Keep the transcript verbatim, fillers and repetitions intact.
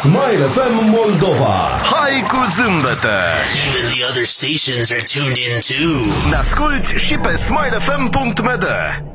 Smile F M Moldova. Hai cu zâmbete! Even the other stations are tuned in too. Ne asculti și pe smile f m punct m d.